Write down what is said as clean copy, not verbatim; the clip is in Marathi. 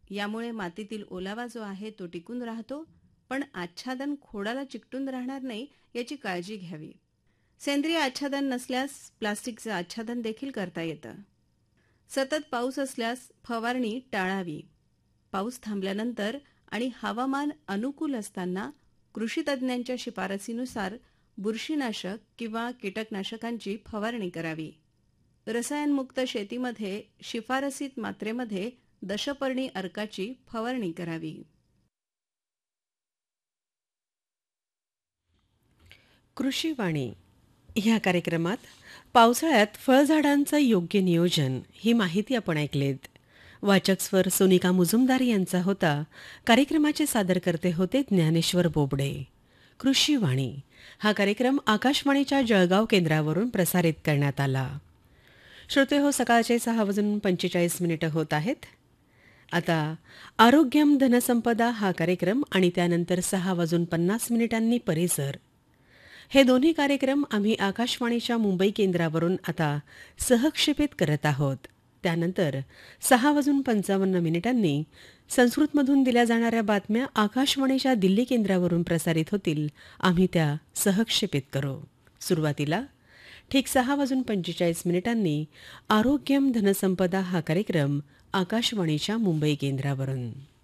यामुळे मातीतील ओलावा जो आहे तो टिकून राहतो, पण आच्छादन खोडाला चिकटून राहणार नाही याची काळजी घ्यावी. सेंद्रिय आच्छादन नसल्यास प्लास्टिकचं आच्छादन देखील करता येतं. सतत पाऊस असल्यास फवारणी टाळावी. पाऊस थांबल्यानंतर आणि हवामान अनुकूल असताना कृषी तज्ज्ञांच्या शिफारसीनुसार बुरशीनाशक किंवा कीटकनाशकांची फवारणी करावी. रसायनमुक्त शेतीमध्ये शिफारसीत मात्रेमध्ये दशपर्णी अर्काची फवारणी करावी. कृषीवाणी ह्या कार्यक्रमात पावसाळ्यात फळझाडांचं योग्य नियोजन ही माहिती आपण ऐकलीत. वाचक स्वर सोनिका मुजुमदार यांचा होता. कार्यक्रमाचे सादरकर्ते होते ज्ञानेश्वर बोबडे. कृषीवाणी हा कार्यक्रम आकाशवाणीच्या जळगाव केंद्रावरून प्रसारित करण्यात आला. श्रोते हो, सकाळचे 6:45 होत आहेत. आता आरोग्यम धनसंपदा हा कार्यक्रम आणि त्यानंतर 6:50 परिसर हे दोन्ही कार्यक्रम आम्ही आकाशवाणीच्या मुंबई केंद्रावरून आता सहक्षेपित करत आहोत. त्यानंतर 6:55 संस्कृतमधून दिल्या जाणाऱ्या बातम्या आकाशवाणीच्या दिल्ली केंद्रावरून प्रसारित होतील. आम्ही त्या सहक्षेपित करू. सुरुवातीला ठीक 6:45 आरोग्यम धनसंपदा हा कार्यक्रम आकाशवाणीच्या मुंबई केंद्रावरून.